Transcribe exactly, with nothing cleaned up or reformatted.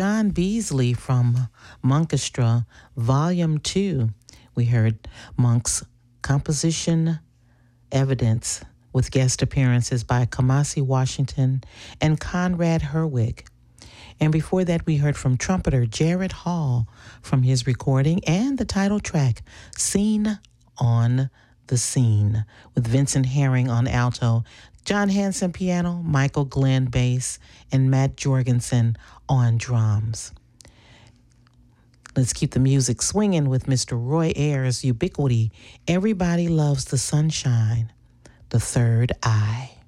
John Beasley from Monkestra, Volume two. We heard Monk's composition Evidence with guest appearances by Kamasi Washington and Conrad Herwig. And before that, we heard from trumpeter Jared Hall from his recording and the title track, Scene on the Scene, with Vincent Herring on alto, John Hanson piano, Michael Glenn bass, and Matt Jorgensen on drums. Let's keep the music swinging with Mister Roy Ayers' Ubiquity, Everybody Loves the Sunshine, The Third Eye.